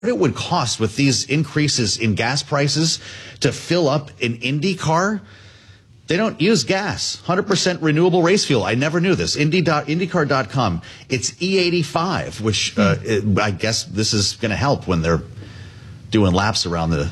it would cost with these increases in gas prices to fill up an Indy car? They don't use gas. 100% renewable race fuel. I never knew this. IndyCar.com. It's E85, which I guess this is going to help when they're doing laps around the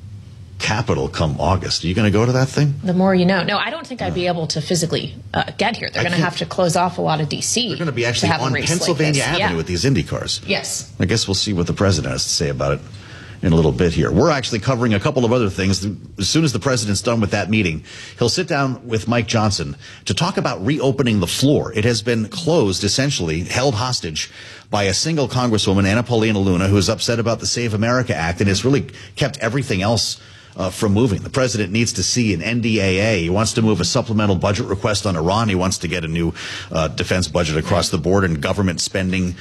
Capitol come August. Are you going to go to that thing? The more you know. No, I don't think I'd be able to physically get here. They're going to have to close off a lot of D.C. They're going to be actually on Pennsylvania Avenue with these Indy cars. Yes. I guess we'll see what the president has to say about it in a little bit here. We're actually covering a couple of other things. As soon as the president's done with that meeting, he'll sit down with Mike Johnson to talk about reopening the floor. It has been closed, essentially, held hostage by a single Congresswoman, Anna Paulina Luna, who is upset about the Save America Act and has really kept everything else from moving. The president needs to see an NDAA. He wants to move a supplemental budget request on Iran. He wants to get a new defense budget across the board and government spending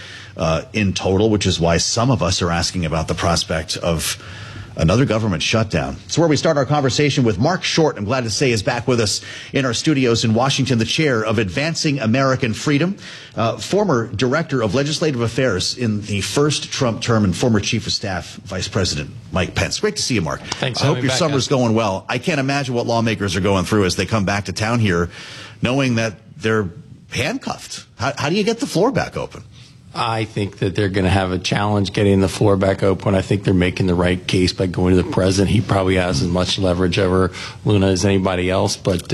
in total, which is why some of us are asking about the prospect of another government shutdown. It's where we start our conversation with Mark Short, I'm glad to say, is back with us in our studios in Washington, the chair of Advancing American Freedom, former director of legislative affairs in the first Trump term, and former chief of staff, Vice President Mike Pence. Great to see you, Mark. Thanks. I hope your summer's going well. I can't imagine what lawmakers are going through as they come back to town here, knowing that they're handcuffed. How do you get the floor back open? I think that they're going to have a challenge getting the floor back open. I think they're making the right case by going to the president. He probably has as much leverage over Luna as anybody else. But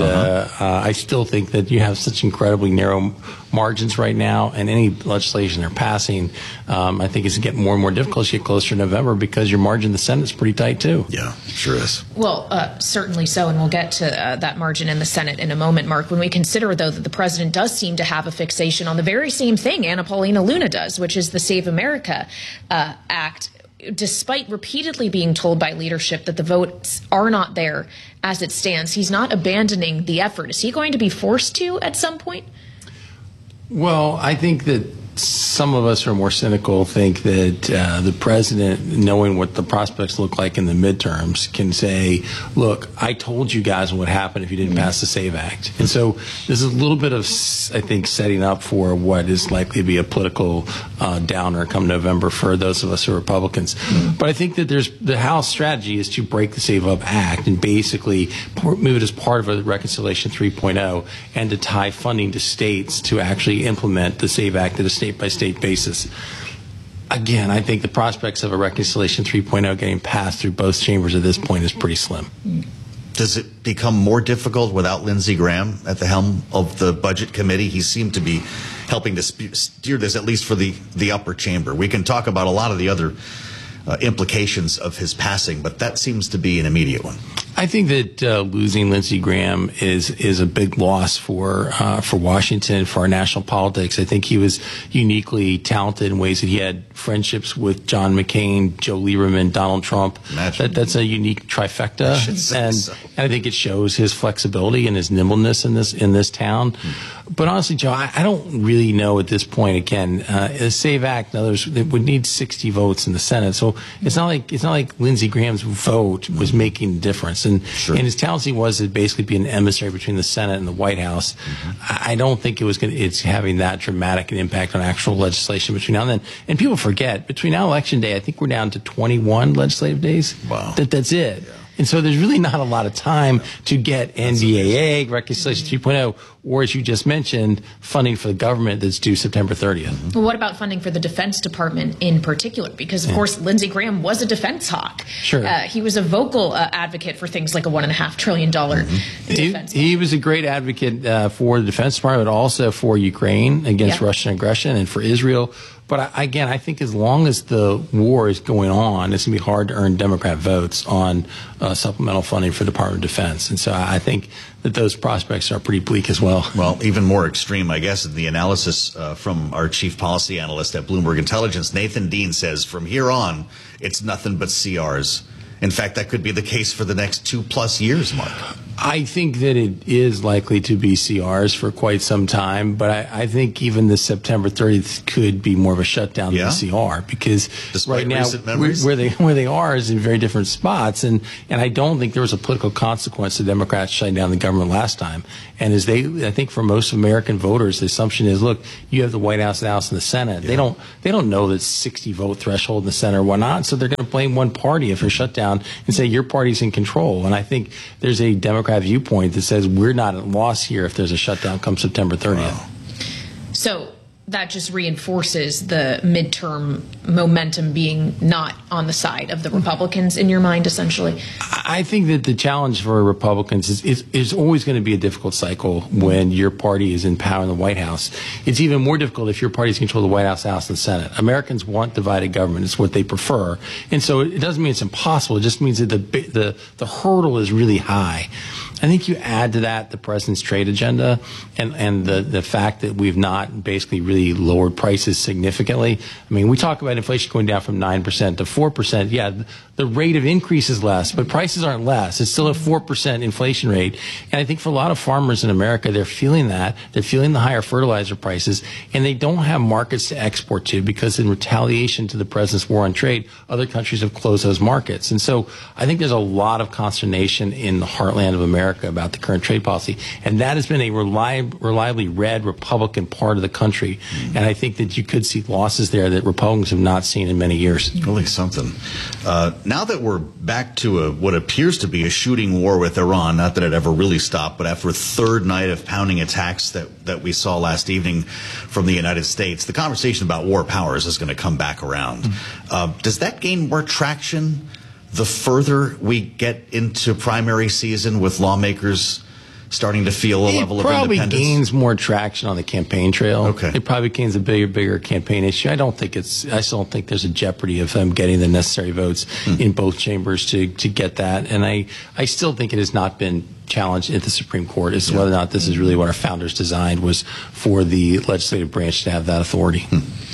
I still think that you have such incredibly narrow margins right now, and any legislation they're passing, I think is getting more and more difficult as you get closer to November because your margin in the Senate is pretty tight too. Yeah, sure is. Well, certainly so, and we'll get to that margin in the Senate in a moment, Mark. When we consider, though, that the president does seem to have a fixation on the very same thing Anna Paulina Luna does, which is the Save America Act, despite repeatedly being told by leadership that the votes are not there as it stands, he's not abandoning the effort. Is he going to be forced to at some point? Well, I think that some of us who are more cynical think that the president, knowing what the prospects look like in the midterms, can say, look, I told you guys what would happen if you didn't pass the SAVE Act. And so there's a little bit of, I think, setting up for what is likely to be a political downer come November for those of us who are Republicans. But I think that the House strategy is to break the SAVE Up Act and basically move it as part of a Reconciliation 3.0 and to tie funding to states to actually implement the SAVE Act at a state-by-state basis. Again, I think the prospects of a Reconciliation 3.0 getting passed through both chambers at this point is pretty slim. Does it become more difficult without Lindsey Graham at the helm of the Budget Committee? He seemed to be helping to steer this, at least for the upper chamber. We can talk about a lot of the other implications of his passing, but that seems to be an immediate one. I think that losing Lindsey Graham is a big loss for Washington, for our national politics. I think he was uniquely talented in ways that he had friendships with John McCain, Joe Lieberman, Donald Trump. That's a unique trifecta, and I think it shows his flexibility and his nimbleness in this town. But honestly, Joe, I don't really know at this point. Again, the SAVE Act and others, it would need 60 votes in the Senate, so it's not like Lindsey Graham's vote was making a difference. And his tendency was to basically be an emissary between the Senate and the White House. I don't think it's having that dramatic an impact on actual legislation between now and then. And people forget, between now and Election Day, I think we're down to 21 legislative days. Wow. That's it. Yeah. And so there's really not a lot of time to get NDAA, Reconciliation 3.0, or as you just mentioned, funding for the government that's due September 30th. Well, what about funding for the Defense Department in particular? Because, of course, Lindsey Graham was a defense hawk. Sure. He was a vocal advocate for things like a $1.5 trillion defense. He was a great advocate for the Defense Department, but also for Ukraine against Russian aggression and for Israel. But again, I think as long as the war is going on, it's going to be hard to earn Democrat votes on supplemental funding for the Department of Defense. And so I think that those prospects are pretty bleak as well. Well, even more extreme, I guess, the analysis from our chief policy analyst at Bloomberg Intelligence, Nathan Dean, says from here on, it's nothing but CRs. In fact, that could be the case for the next 2+ years, Mark. I think that it is likely to be CRs for quite some time, but I think even the September 30th could be more of a shutdown than a CR, because despite right now where they are is in very different spots, and I don't think there was a political consequence to Democrats shutting down the government last time. And I think for most American voters, the assumption is, look, you have the White House, the House, and the Senate. Yeah. They don't know that 60 vote threshold in the Senate or whatnot, so they're going to blame one party if they're shut down and say your party's in control. And I think there's a Democrat viewpoint that says we're not at loss here if there's a shutdown come September 30th. Wow. So that just reinforces the midterm momentum being not on the side of the Republicans in your mind, essentially? I think that the challenge for Republicans is always going to be a difficult cycle when your party is in power in the White House. It's even more difficult if your parties control the White House, House, and the Senate. Americans want divided government. It's what they prefer. And so it doesn't mean it's impossible. It just means that the hurdle is really high. I think you add to that the president's trade agenda and the fact that we've not basically really lowered prices significantly. I mean, we talk about inflation going down from 9% to 4%. Yeah, the rate of increase is less, but prices aren't less. It's still a 4% inflation rate. And I think for a lot of farmers in America, they're feeling that. They're feeling the higher fertilizer prices, and they don't have markets to export to because in retaliation to the president's war on trade, other countries have closed those markets. And so I think there's a lot of consternation in the heartland of America about the current trade policy, and that has been a reliably red Republican part of the country, and I think that you could see losses there that Republicans have not seen in many years. Really something. Now that we're back to what appears to be a shooting war with Iran, not that it ever really stopped, but after a third night of pounding attacks that we saw last evening from the United States, the conversation about war powers is going to come back around. Does that gain more traction the further we get into primary season, with lawmakers starting to feel a level of independence? It probably gains more traction on the campaign trail. Okay. It probably gains a bigger campaign issue. I still don't think there's a jeopardy of them getting the necessary votes in both chambers to get that. And I still think it has not been challenged at the Supreme Court as to whether or not this is really what our founders designed, was for the legislative branch to have that authority.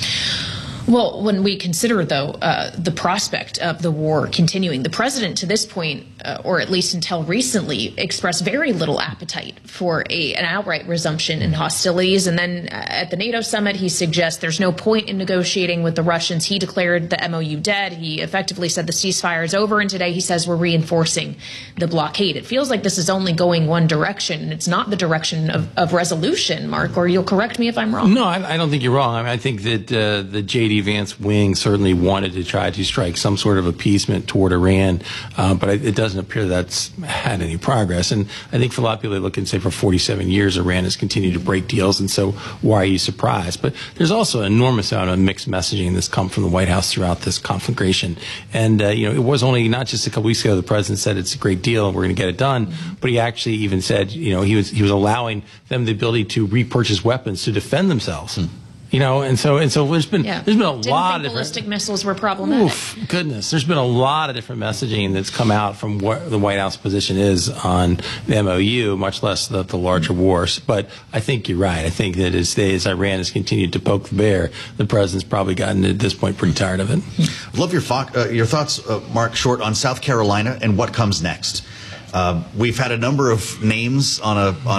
Well, when we consider, though, the prospect of the war continuing, the president to this point, or at least until recently, expressed very little appetite for an outright resumption in hostilities. And then at the NATO summit, he suggests there's no point in negotiating with the Russians. He declared the MOU dead. He effectively said the ceasefire is over. And today he says we're reinforcing the blockade. It feels like this is only going one direction, and it's not the direction of resolution, Mark, or you'll correct me if I'm wrong. No, I don't think you're wrong. I mean, I think that the J.D. Vance wing certainly wanted to try to strike some sort of appeasement toward Iran, but it doesn't appear that's had any progress. And I think for a lot of people, they look and say for 47 years, Iran has continued to break deals, and so why are you surprised? But there's also an enormous amount of mixed messaging that's come from the White House throughout this conflagration. And, it was only not just a couple weeks ago the president said it's a great deal and we're going to get it done, but he actually even said, he was allowing them the ability to repurchase weapons to defend themselves. And so there's been a lot of different ballistic missiles were problematic. Oof, goodness, there's been a lot of different messaging that's come out from what the White House position is on the MOU, much less the larger wars. But I think you're right. I think that as Iran has continued to poke the bear, the president's probably gotten at this point pretty tired of it. I'd love your thoughts, Mark Short, on South Carolina and what comes next. We've had a number of names on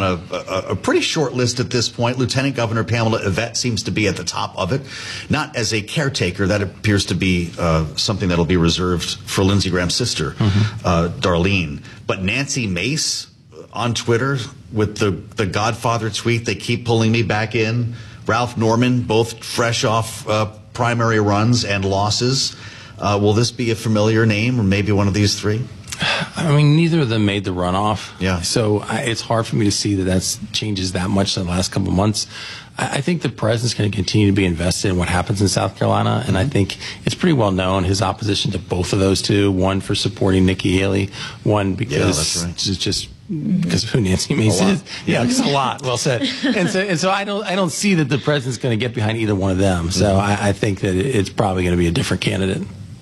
a pretty short list at this point. Lieutenant Governor Pamela Yvette seems to be at the top of it, not as a caretaker. That appears to be something that'll be reserved for Lindsey Graham's sister, Darlene. But Nancy Mace on Twitter with the Godfather tweet, "They keep pulling me back in." Ralph Norman, both fresh off primary runs and losses. Will this be a familiar name, or maybe one of these three? I mean, neither of them made the runoff. Yeah. So it's hard for me to see that changes that much in the last couple of months. I think the president's going to continue to be invested in what happens in South Carolina, and I think it's pretty well known his opposition to both of those two. One for supporting Nikki Haley, one because just because of who Nancy Mace is. Yeah, it's a lot. Well said. And so I don't see that the president's going to get behind either one of them. So I think that it's probably going to be a different candidate.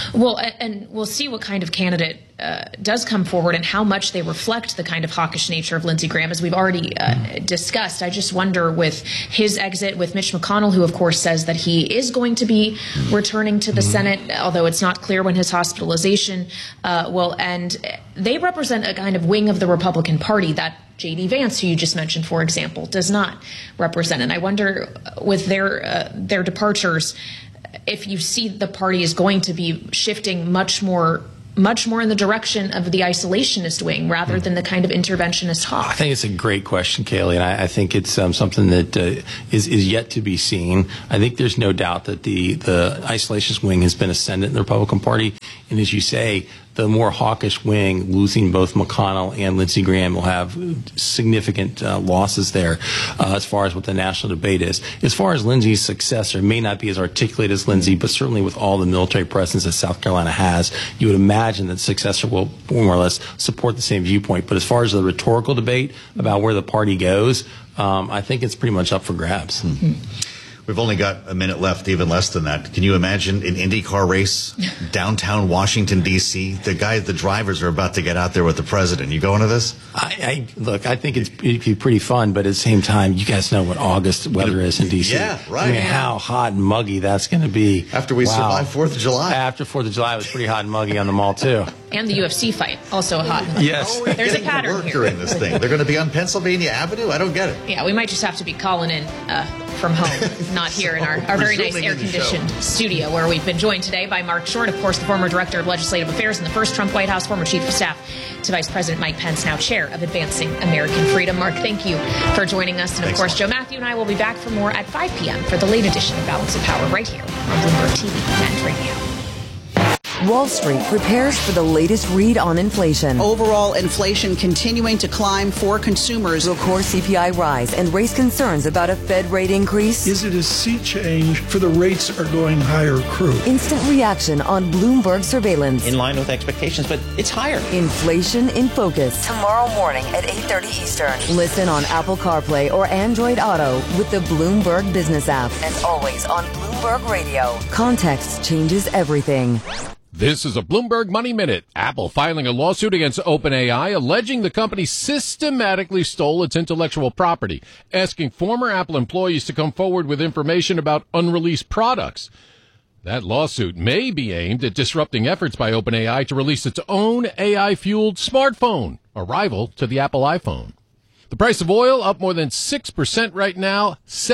Well, and we'll see what kind of candidate does come forward and how much they reflect the kind of hawkish nature of Lindsey Graham, as we've already discussed. I just wonder, with his exit, with Mitch McConnell, who of course says that he is going to be returning to the Senate, although it's not clear when his hospitalization will end. They represent a kind of wing of the Republican Party that J.D. Vance, who you just mentioned, for example, does not represent. And I wonder, with their departures, if you see the party is going to be shifting much more in the direction of the isolationist wing rather than the kind of interventionist hawk. I think it's a great question, Kaylee, and I think it's something that is yet to be seen. I think there's no doubt that the isolationist wing has been ascendant in the Republican Party, and as you say, the more hawkish wing, losing both McConnell and Lindsey Graham, will have significant losses there as far as what the national debate is. As far as Lindsey's successor, may not be as articulate as Lindsey, but certainly with all the military presence that South Carolina has, you would imagine that the successor will more or less support the same viewpoint. But as far as the rhetorical debate about where the party goes, I think it's pretty much up for grabs. We've only got a minute left, even less than that. Can you imagine an IndyCar race downtown Washington, D.C.? The drivers are about to get out there with the president. You going to this? Look, I think it'd be pretty fun, but at the same time, you guys know what August weather is in D.C. Yeah, right. I mean, how hot and muggy that's going to be. After we survive 4th of July. After 4th of July, it was pretty hot and muggy on the mall, too. And the UFC fight, also hot. Yes. There's a pattern here. During this thing. They're going to be on Pennsylvania Avenue? I don't get it. Yeah, we might just have to be calling in from home, not here in our very nice air-conditioned studio, where we've been joined today by Mark Short, of course, the former Director of Legislative Affairs in the first Trump White House, former Chief of Staff to Vice President Mike Pence, now Chair of Advancing American Freedom. Mark, thank you for joining us. And, of course, Joe Matthew and I will be back for more at 5 p.m. for the late edition of Balance of Power right here on Bloomberg TV and Radio. Wall Street prepares for the latest read on inflation. Overall inflation continuing to climb for consumers. Will core CPI rise and raise concerns about a Fed rate increase? Is it a sea change for the rates are going higher crew? Instant reaction on Bloomberg surveillance. In line with expectations, but it's higher. Inflation in Focus. Tomorrow morning at 8:30 Eastern. Listen on Apple CarPlay or Android Auto with the Bloomberg Business app. And always on Bloomberg Radio. Context changes everything. This is a Bloomberg Money Minute. Apple filing a lawsuit against OpenAI, alleging the company systematically stole its intellectual property, asking former Apple employees to come forward with information about unreleased products. That lawsuit may be aimed at disrupting efforts by OpenAI to release its own AI-fueled smartphone, a rival to the Apple iPhone. The price of oil up more than 6% right now,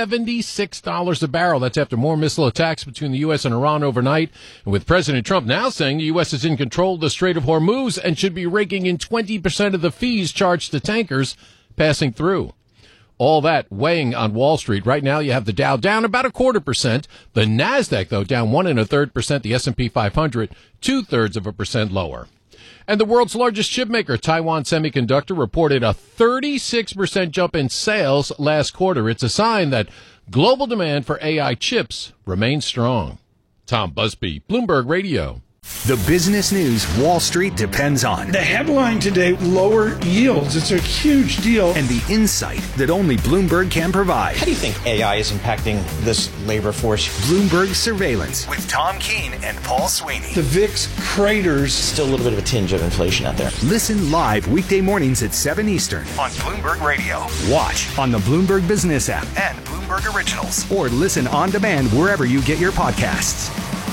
$76 a barrel. That's after more missile attacks between the U.S. and Iran overnight. And with President Trump now saying the U.S. is in control of the Strait of Hormuz and should be raking in 20% of the fees charged to tankers passing through. All that weighing on Wall Street. Right now you have the Dow down about 0.25%. The NASDAQ, though, down 1 1/3%. The S&P 500, 0.2% lower. And the world's largest chipmaker, Taiwan Semiconductor, reported a 36% jump in sales last quarter. It's a sign that global demand for AI chips remains strong. Tom Busby, Bloomberg Radio. The business news Wall Street depends on. The headline today, lower yields. It's a huge deal. And the insight that only Bloomberg can provide. How do you think AI is impacting this labor force? Bloomberg Surveillance with Tom Keene and Paul Sweeney. The VIX craters. Still a little bit of a tinge of inflation out there. Listen live weekday mornings at 7 Eastern on Bloomberg Radio. Watch on the Bloomberg Business app and Bloomberg Originals. Or listen on demand wherever you get your podcasts.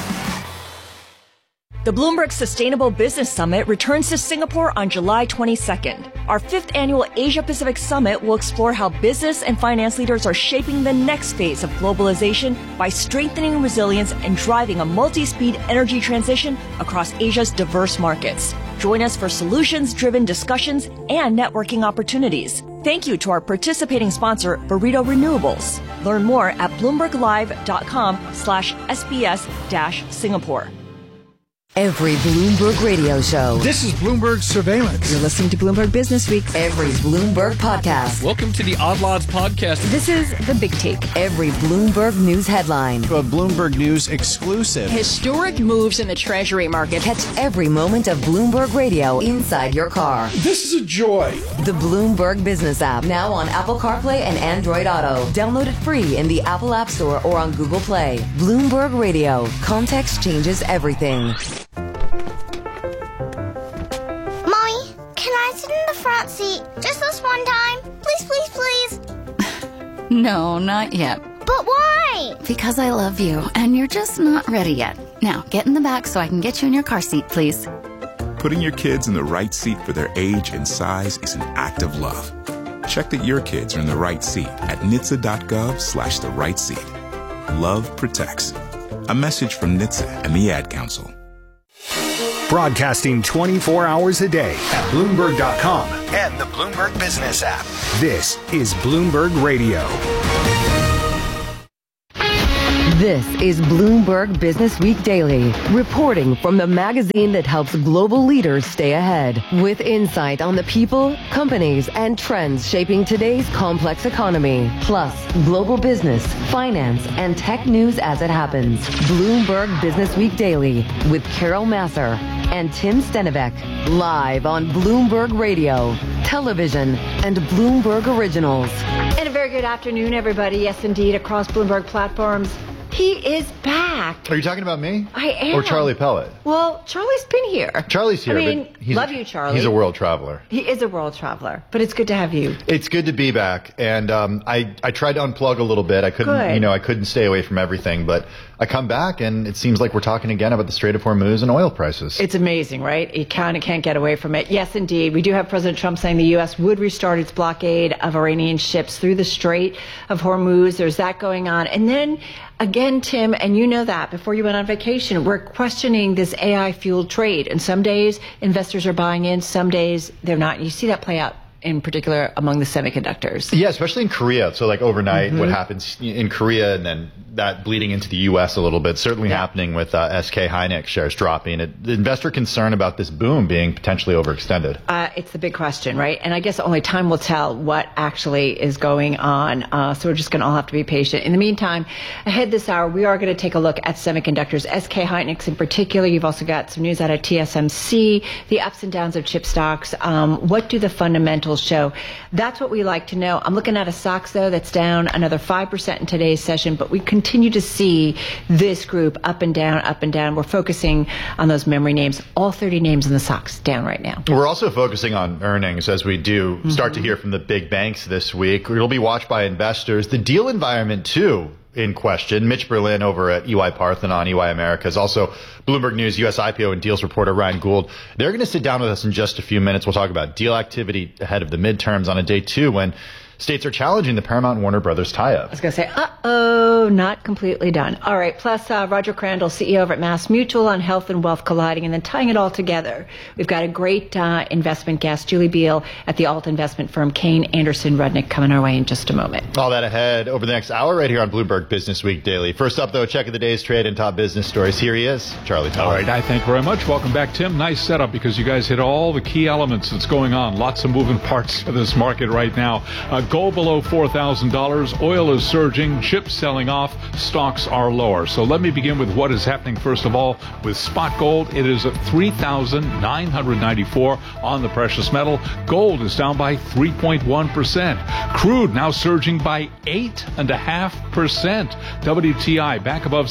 The Bloomberg Sustainable Business Summit returns to Singapore on July 22nd. Our 5th annual Asia-Pacific Summit will explore how business and finance leaders are shaping the next phase of globalization by strengthening resilience and driving a multi-speed energy transition across Asia's diverse markets. Join us for solutions-driven discussions and networking opportunities. Thank you to our participating sponsor, Burrito Renewables. Learn more at bloomberglive.com/SBS-Singapore. Every Bloomberg radio show. This is Bloomberg Surveillance. You're listening to Bloomberg Business Week. Every Bloomberg podcast. Welcome to the Odd Lots podcast. This is The Big Take. Every Bloomberg news headline. A Bloomberg News exclusive. Historic moves in the Treasury market. Catch every moment of Bloomberg Radio inside your car. This is a joy. The Bloomberg Business app, now on Apple CarPlay and Android Auto. Download it free in the Apple App Store or on Google Play. Bloomberg Radio. Context changes everything. Just this one time. Please, please, please. No, not yet. But why? Because I love you, and you're just not ready yet. Now, get in the back so I can get you in your car seat, please. Putting your kids in the right seat for their age and size is an act of love. Check that your kids are in the right seat at NHTSA.gov/the right seat. Love protects. A message from NHTSA and the Ad Council. Broadcasting 24 hours a day at Bloomberg.com and the Bloomberg Business app. This is Bloomberg Radio. This is Bloomberg Business Week Daily, reporting from the magazine that helps global leaders stay ahead, with insight on the people, companies, and trends shaping today's complex economy, plus global business, finance, and tech news as it happens. Bloomberg Business Week Daily with Carol Masser and Tim Stenivek, live on Bloomberg Radio, television, and Bloomberg Originals. And a very good afternoon, everybody. Yes, indeed, across Bloomberg platforms. He is back. Are you talking about me? I am. Or Charlie Pellet? Well, Charlie's been here. Charlie's here. I mean, love you, Charlie. He's a world traveler. He is a world traveler, but it's good to have you. It's good to be back, and I tried to unplug a little bit. I couldn't, I couldn't stay away from everything, but I come back, and it seems like we're talking again about the Strait of Hormuz and oil prices. It's amazing, right? You kind of can't get away from it. Yes, indeed. We do have President Trump saying the U.S. would restart its blockade of Iranian ships through the Strait of Hormuz. There's that going on. And then, again, Tim, and you know that before you went on vacation, we're questioning this AI-fueled trade. And some days investors are buying in, some days they're not. You see that play out in particular among the semiconductors. Yeah, especially in Korea. So like overnight, what happens in Korea and then that bleeding into the U.S. a little bit, certainly happening with SK Hynix shares dropping. The investor concern about this boom being potentially overextended. It's the big question, right? And I guess only time will tell what actually is going on. So we're just going to all have to be patient. In the meantime, ahead this hour, we are going to take a look at semiconductors, SK Hynix in particular. You've also got some news out of TSMC, the ups and downs of chip stocks. What do the fundamentals show? That's what we like to know. I'm looking at a SOX, though, that's down another 5% in today's session, but we continue to see this group up and down, up and down. We're focusing on those memory names. All 30 names in the SOX down right now. We're also focusing on earnings as we do start to hear from the big banks this week. It'll be watched by investors. The deal environment, too, in question. Mitch Berlin over at EY Parthenon, EY Americas, also Bloomberg News, U.S. IPO and deals reporter Ryan Gould. They're going to sit down with us in just a few minutes. We'll talk about deal activity ahead of the midterms on a day two when states are challenging the Paramount Warner Brothers tie-up. I was going to say, uh-oh, not completely done. All right, plus Roger Crandall, CEO over at Mass Mutual on health and wealth colliding, and then tying it all together. We've got a great investment guest, Julie Beal at the alt investment firm Kane Anderson Rudnick, coming our way in just a moment. All that ahead over the next hour right here on Bloomberg Business Week Daily. First up, though, a check of the day's trade and top business stories. Here he is, Charlie Pellet. All right, I thank you very much. Welcome back, Tim. Nice setup because you guys hit all the key elements that's going on. Lots of moving parts of this market right now. Gold below $4,000. Oil is surging. Chips selling off. Stocks are lower. So let me begin with what is happening first of all with spot gold. It is at $3,994 on the precious metal. Gold is down by 3.1%. Crude now surging by 8.5%. WTI back above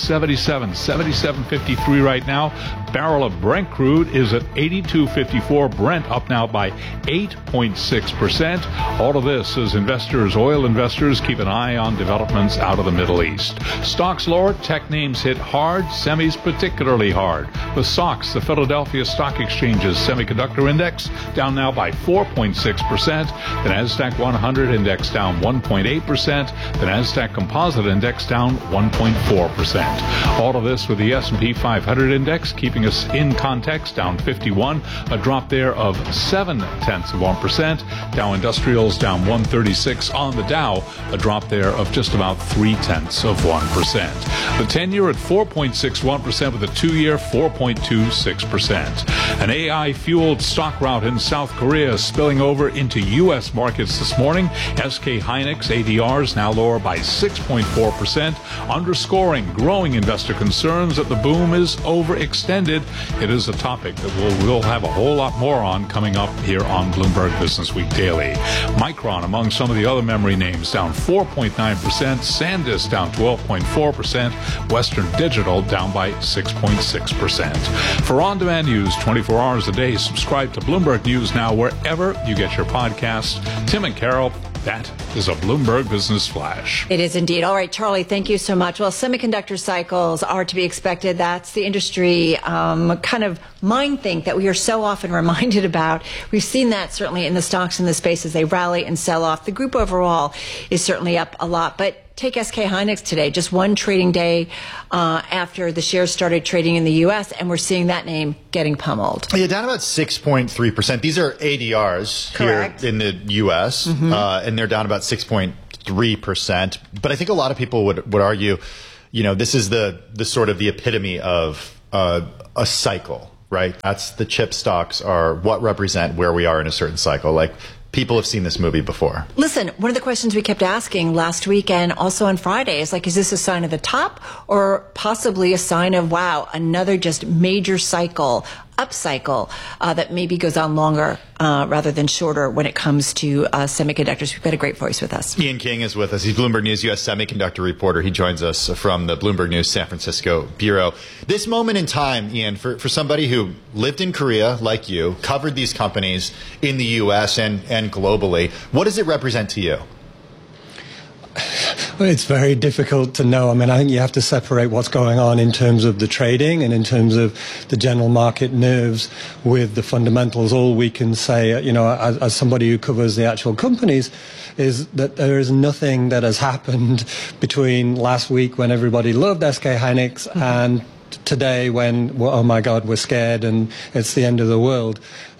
77.53 right now. Barrel of Brent crude is at 82.54. Brent up now by 8.6%. All of this as investors, oil investors, keep an eye on developments out of the Middle East. Stocks lower, tech names hit hard, semis particularly hard. The SOX, the Philadelphia Stock Exchange's semiconductor index, down now by 4.6%. The NASDAQ 100 index down 1.8%. The NASDAQ Composite index down 1.4%. All of this with the S&P 500 index keeping us in context, down 51, a drop there of 0.7%. Dow Industrials down 136 on the Dow, a drop there of just about 0.3%. The 10-year at 4.61% with the 2-year 4.26%. An AI-fueled stock rout in South Korea is spilling over into U.S. markets this morning. SK Hynix ADRs now lower by 6.4%, underscoring growing investor concerns that the boom is overextended. ended. It is a topic that we'll have a whole lot more on coming up here on Bloomberg Business Week Daily. Micron, among some of the other memory names, down 4.9%. SanDisk down 12.4%. Western Digital down by 6.6%. For on-demand news 24 hours a day, subscribe to Bloomberg News Now wherever you get your podcasts. Tim and Carol, that is a Bloomberg Business Flash. It is indeed. All right, Charlie, thank you so much. Well, semiconductor cycles are to be expected. That's the industry kind of mind think that we are so often reminded about. We've seen that certainly in the stocks in the space as they rally and sell off. The group overall is certainly up a lot, but take SK Hynix today, just one trading day after the shares started trading in the U.S., and we're seeing that name getting pummeled. Yeah, down about 6.3%. These are ADRs Correct. here in the U.S., and they're down about 6.3%. But I think a lot of people would argue, this is the sort of the epitome of a cycle, right? That's the chip stocks are what represent where we are in a certain cycle. Like, people have seen this movie before. Listen, one of the questions we kept asking last week and also on Friday is is this a sign of the top or possibly a sign of, wow, another just major cycle, upcycle that maybe goes on longer rather than shorter when it comes to semiconductors. We've got a great voice with us. Ian King is with us. He's Bloomberg News U.S. semiconductor reporter. He joins us from the Bloomberg News San Francisco bureau. This moment in time, Ian, for somebody who lived in Korea like you, covered these companies in the U.S. and globally, what does it represent to you? Well, it's very difficult to know. I mean, I think you have to separate what's going on in terms of the trading and in terms of the general market nerves with the fundamentals. All we can say, as somebody who covers the actual companies, is that there is nothing that has happened between last week when everybody loved SK Hynix and today when, oh my God, we're scared and it's the end of the world.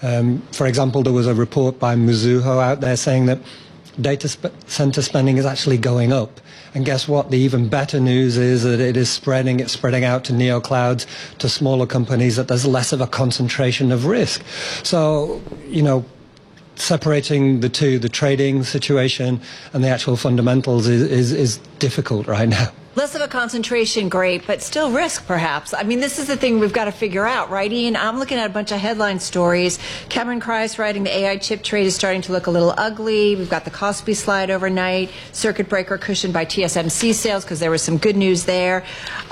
For example, there was a report by Mizuho out there saying that data center spending is actually going up. And guess what? The even better news is that it's spreading out to neoclouds, to smaller companies, that there's less of a concentration of risk. So, separating the two, the trading situation and the actual fundamentals is difficult right now. Less of a concentration, great, but still risk, perhaps. I mean, this is the thing we've got to figure out, right, Ian? I'm looking at a bunch of headline stories. Cameron Kreis writing the AI chip trade is starting to look a little ugly. We've got the Kospi slide overnight, circuit breaker cushioned by TSMC sales because there was some good news there.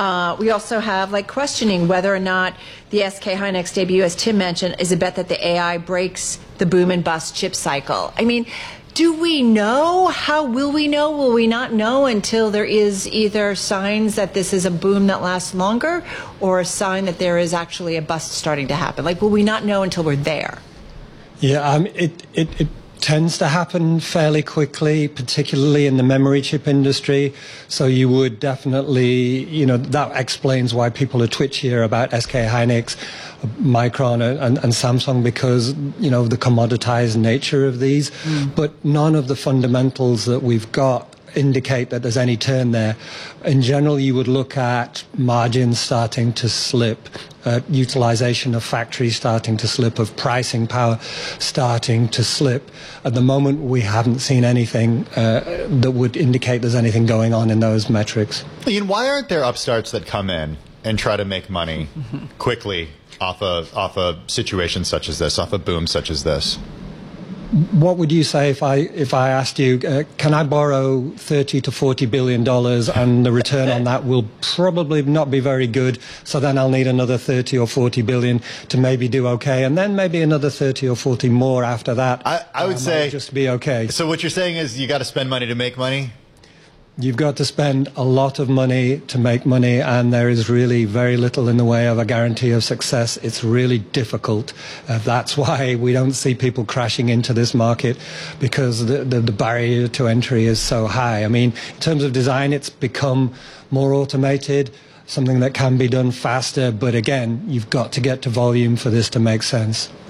We also have, questioning whether or not the SK Hynix debut, as Tim mentioned, is a bet that the AI breaks the boom and bust chip cycle. I mean, do we know? How will we know? Will we not know until there is either signs that this is a boom that lasts longer or a sign that there is actually a bust starting to happen? Will we not know until we're there? Yeah, it tends to happen fairly quickly, particularly in the memory chip industry. So you would definitely, that explains why people are twitchier about SK Hynix, Micron and Samsung because, the commoditized nature of these. But none of the fundamentals that we've got indicate that there's any turn there. In general, you would look at margins starting to slip, utilization of factories starting to slip, of pricing power starting to slip. At the moment, we haven't seen anything that would indicate there's anything going on in those metrics. Ian, why aren't there upstarts that come in and try to make money quickly off a situation such as this, off a boom such as this? What would you say if I asked you, can I borrow $30 to $40 billion and the return on that will probably not be very good, so then I'll need another 30 or 40 billion to maybe do okay, and then maybe another 30 or 40 more after that. I would say just be okay. So what you're saying is you got to spend money to make money? You've got to spend a lot of money to make money, and there is really very little in the way of a guarantee of success. It's really difficult. That's why we don't see people crashing into this market, because the barrier to entry is so high. I mean, in terms of design, it's become more automated, something that can be done faster, but again, you've got to get to volume for this to make sense.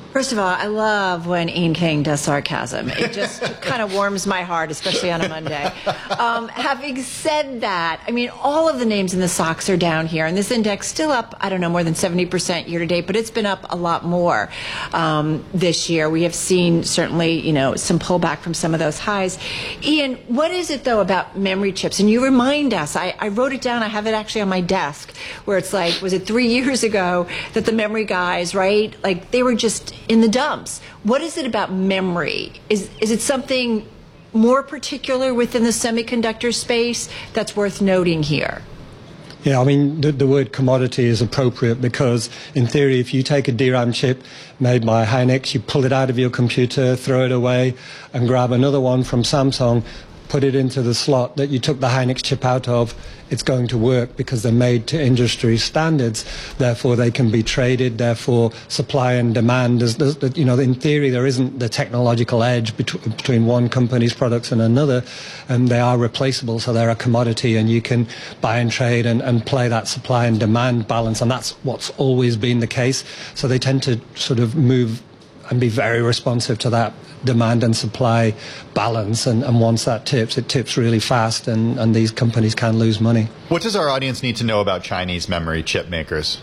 First of all, I love when Ian King does sarcasm. It just kind of warms my heart, especially on a Monday. Having said that, I mean, all of the names in the stocks are down here, and this index still up, I don't know, more than 70% year to date, but it's been up a lot more this year. We have seen certainly, some pullback from some of those highs. Ian, what is it, though, about memory chips? And you remind us, I wrote it down, I have it actually on my desk, where it's like, was it 3 years ago that the memory guys, right, like they were just in the dumps. What is it about memory? Is it something more particular within the semiconductor space that's worth noting here? Yeah, I mean, the word commodity is appropriate because, in theory, if you take a DRAM chip made by Hynix, you pull it out of your computer, throw it away, and grab another one from Samsung, put it into the slot that you took the Hynix chip out of, it's going to work because they're made to industry standards. Therefore, they can be traded. Therefore, supply and demand. In theory, there isn't the technological edge between one company's products and another, and they are replaceable. So they're a commodity, and you can buy and trade and play that supply and demand balance. And that's what's always been the case. So they tend to sort of move and be very responsive to that demand and supply balance, and once that tips, it tips really fast, and these companies can lose money. What does our audience need to know about Chinese memory chip makers?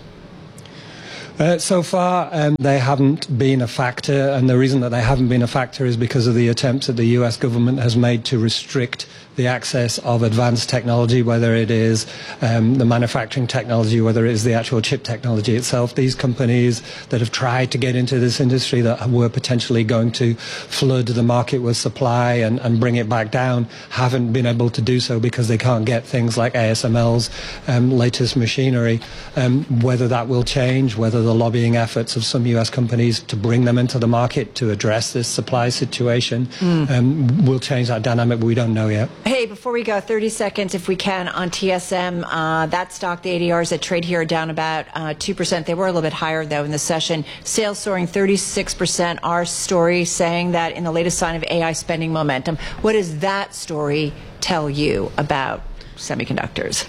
So far, they haven't been a factor, and the reason that they haven't been a factor is because of the attempts that the US government has made to restrict the access of advanced technology, whether it is the manufacturing technology, whether it is the actual chip technology itself. These companies that have tried to get into this industry that were potentially going to flood the market with supply and bring it back down haven't been able to do so because they can't get things like ASML's latest machinery. Whether that will change, whether the lobbying efforts of some US companies to bring them into the market to address this supply situation will change that dynamic, but we don't know yet. Hey, before we go, 30 seconds, if we can, on TSM. That stock, the ADRs that trade here are down about 2%. They were a little bit higher, though, in the session. Sales soaring 36%. Our story saying that in the latest sign of AI spending momentum. What does that story tell you about semiconductors?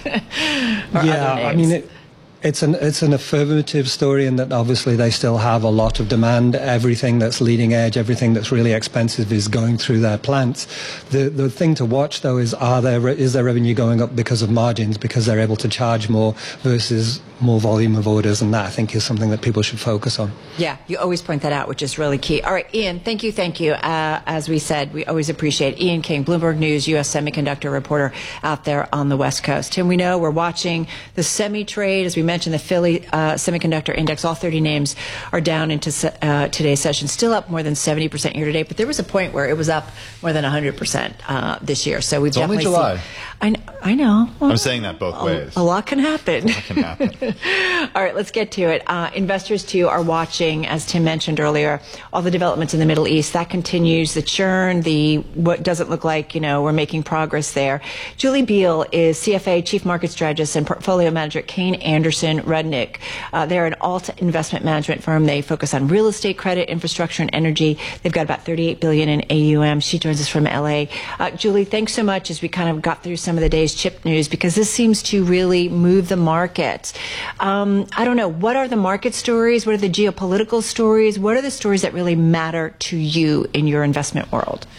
I mean, it's an affirmative story in that obviously they still have a lot of demand. Everything that's leading edge, everything that's really expensive is going through their plants. The thing to watch, though, is their revenue going up because of margins, because they're able to charge more versus more volume of orders, and that, I think, is something that people should focus on. Yeah, you always point that out, which is really key. All right, Ian, thank you. As we said, we always appreciate Ian King, Bloomberg News, U.S. semiconductor reporter out there on the West Coast. Tim, we know we're watching the semi-trade. As we mentioned, the Philly Semiconductor Index, all 30 names are down into today's session, still up more than 70% year to date, but there was a point where it was up more than 100% this year. So we've definitely only July. I know. Well, I'm saying that both ways. A lot can happen. All right, let's get to it. Investors, too, are watching, as Tim mentioned earlier, all the developments in the Middle East. That continues, the churn, what doesn't look like, we're making progress there. Julie Beal is CFA, Chief Market Strategist, and Portfolio Manager at Kayne Anderson Rudnick. They're an alt investment management firm. They focus on real estate, credit, infrastructure, and energy. They've got about $38 billion in AUM. She joins us from LA. Julie, thanks so much as we kind of got through some of the day's chip news, because this seems to really move the market. I don't know. What are the market stories? What are the geopolitical stories? What are the stories that really matter to you in your investment world?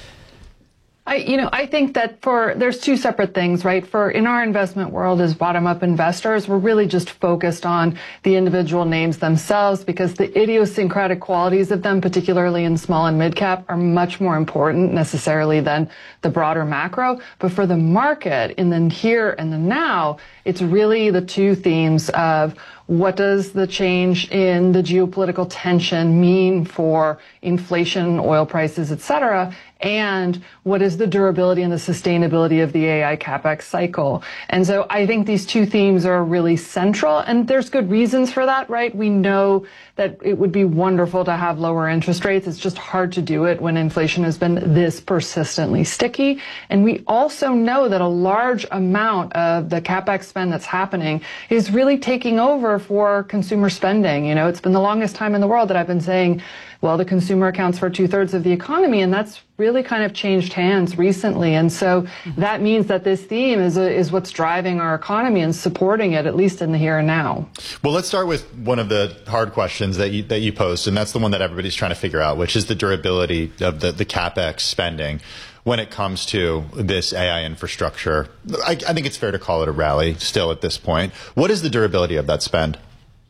I think that there's two separate things, right? In our investment world as bottom-up investors, we're really just focused on the individual names themselves, because the idiosyncratic qualities of them, particularly in small and mid-cap, are much more important necessarily than the broader macro. But for the market, in the here and the now, it's really the two themes of what does the change in the geopolitical tension mean for inflation, oil prices, et cetera, and what is the durability and the sustainability of the AI CapEx cycle. And so I think these two themes are really central, and there's good reasons for that, right? We know that it would be wonderful to have lower interest rates. It's just hard to do it when inflation has been this persistently sticky. And we also know that a large amount of the CapEx spend that's happening is really taking over for consumer spending. It's been the longest time in the world that I've been saying well, the consumer accounts for 2/3 of the economy, and that's really kind of changed hands recently. And so that means that this theme is what's driving our economy and supporting it, at least in the here and now. Well, let's start with one of the hard questions that you posed, and that's the one that everybody's trying to figure out, which is the durability of the CapEx spending when it comes to this AI infrastructure. I think it's fair to call it a rally still at this point. What is the durability of that spend?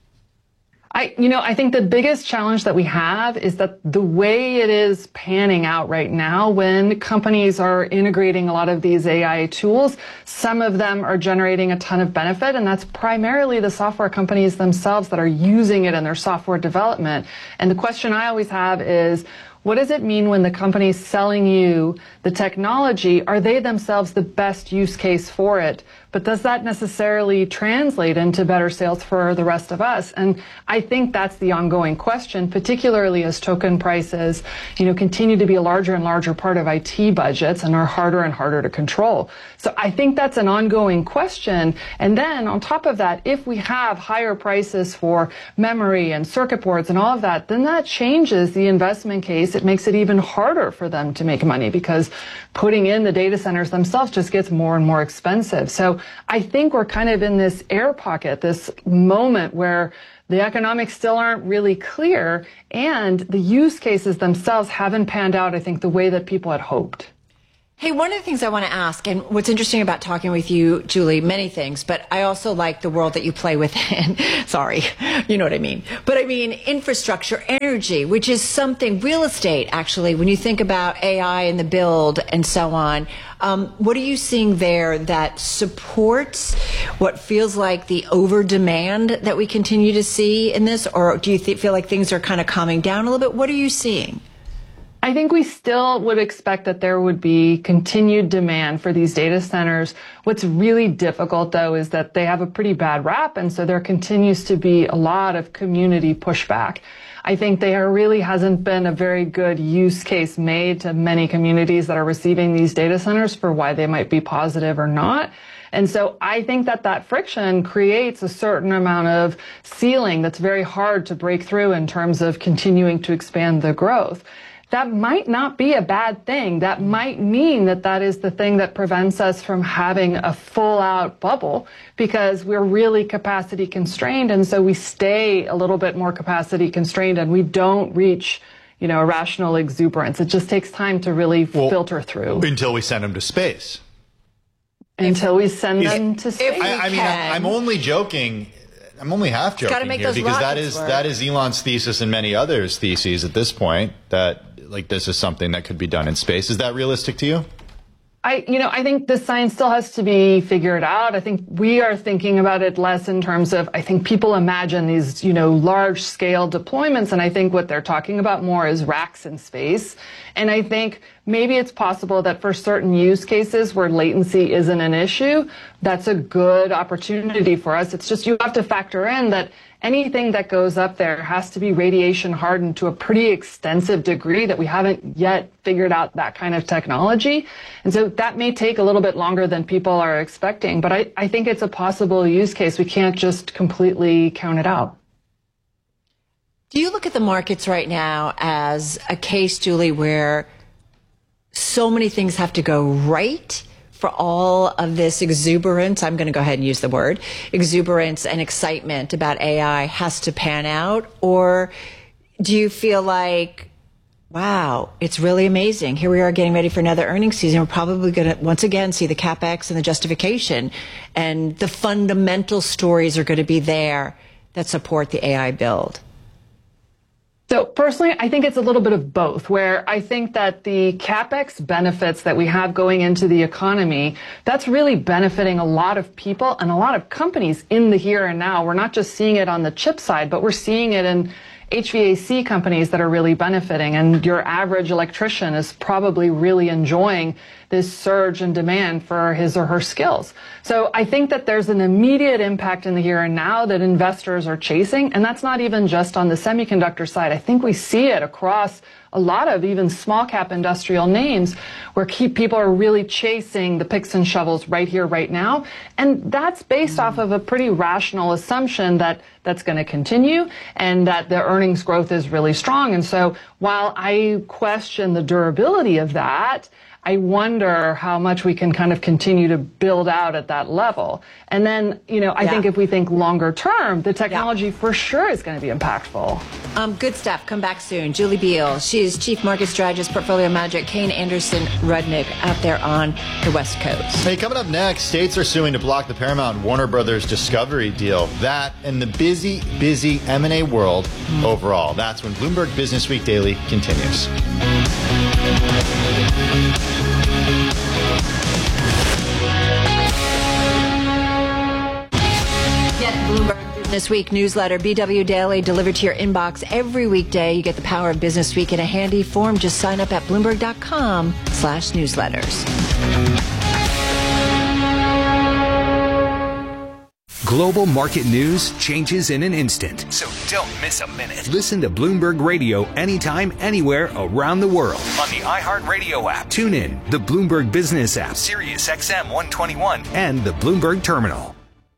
I think the biggest challenge that we have is that the way it is panning out right now, when companies are integrating a lot of these AI tools, some of them are generating a ton of benefit, and that's primarily the software companies themselves that are using it in their software development. And the question I always have is, what does it mean when the company's selling you the technology? Are they themselves the best use case for it? But does that necessarily translate into better sales for the rest of us? And I think that's the ongoing question, particularly as token prices, continue to be a larger and larger part of IT budgets and are harder and harder to control. So I think that's an ongoing question. And then on top of that, if we have higher prices for memory and circuit boards and all of that, then that changes the investment case. It makes it even harder for them to make money because putting in the data centers themselves just gets more and more expensive. So I think we're kind of in this air pocket, this moment where the economics still aren't really clear and the use cases themselves haven't panned out, I think, the way that people had hoped. Hey, one of the things I want to ask, and what's interesting about talking with you, Julie, many things, but I also like the world that you play within. Sorry, you know what I mean. But I mean, infrastructure, energy, which is something, real estate, actually, when you think about AI and the build and so on. What are you seeing there that supports what feels like the over demand that we continue to see in this? Or do you feel like things are kind of calming down a little bit? What are you seeing? I think we still would expect that there would be continued demand for these data centers. What's really difficult, though, is that they have a pretty bad rap, and so there continues to be a lot of community pushback. I think there really hasn't been a very good use case made to many communities that are receiving these data centers for why they might be positive or not. And so I think that friction creates a certain amount of ceiling that's very hard to break through in terms of continuing to expand the growth. That might not be a bad thing. That might mean that is the thing that prevents us from having a full-out bubble because we're really capacity constrained, and so we stay a little bit more capacity constrained and we don't reach, irrational exuberance. It just takes time to really filter through. Until we send them to space. Until we send them to space. I mean, I'm only joking. I'm only half joking here because that is Elon's thesis and many others' theses at this point, that this is something that could be done in space. Is that realistic to you? I think the science still has to be figured out. I think we are thinking about it less in terms of, I think people imagine these, large scale deployments. And I think what they're talking about more is racks in space. And I think maybe it's possible that for certain use cases where latency isn't an issue, that's a good opportunity for us. It's just you have to factor in that anything that goes up there has to be radiation hardened to a pretty extensive degree that we haven't yet figured out that kind of technology. And so that may take a little bit longer than people are expecting, but I think it's a possible use case. We can't just completely count it out. Do you look at the markets right now as a case, Julie, where so many things have to go right for all of this exuberance, I'm going to go ahead and use the word, exuberance and excitement about AI has to pan out? Or do you feel like, wow, it's really amazing. Here we are getting ready for another earnings season. We're probably going to once again see the CapEx and the justification, and the fundamental stories are going to be there that support the AI build? So personally, I think it's a little bit of both, where I think that the CapEx benefits that we have going into the economy, that's really benefiting a lot of people and a lot of companies in the here and now. We're not just seeing it on the chip side, but we're seeing it in HVAC companies that are really benefiting. And your average electrician is probably really enjoying this surge in demand for his or her skills. So I think that there's an immediate impact in the here and now that investors are chasing. And that's not even just on the semiconductor side. I think we see it across a lot of even small cap industrial names where people are really chasing the picks and shovels right here, right now. And that's based off of a pretty rational assumption that that's going to continue and that the earnings growth is really strong. And so while I question the durability of that, I wonder how much we can kind of continue to build out at that level. And then, I think if we think longer term, the technology for sure is going to be impactful. Good stuff. Come back soon. Julie Beal. She's Chief Market Strategist, Portfolio Manager, Kane Anderson Rudnick out there on the West Coast. Hey, coming up next, states are suing to block the Paramount and Warner Brothers Discovery deal. That and the busy M&A world overall. That's when Bloomberg Business Week Daily continues. Get Bloomberg Business Week newsletter, BW Daily, delivered to your inbox every weekday. You get the power of Business Week in a handy form. Just sign up at Bloomberg.com/newsletters. Global market news changes in an instant, so don't miss a minute. Listen to Bloomberg Radio anytime, anywhere around the world on the iHeartRadio app. Tune in, the Bloomberg Business app, Sirius XM 121, and the Bloomberg Terminal.